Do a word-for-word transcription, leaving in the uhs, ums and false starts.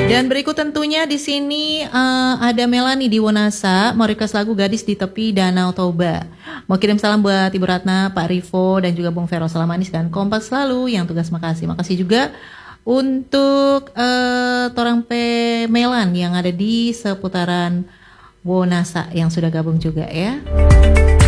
Dan berikut tentunya di sini uh, ada Melani di Wonasa mau request lagu Gadis di Tepi Danau Toba. Mau kirim salam buat Ibu Ratna, Pak Rivo dan juga Bung Vero. Salam manis dan kompak selalu. Yang tugas makasih. Makasih juga untuk uh, Torang Pe Melan yang ada di seputaran Wonasa yang sudah gabung juga ya.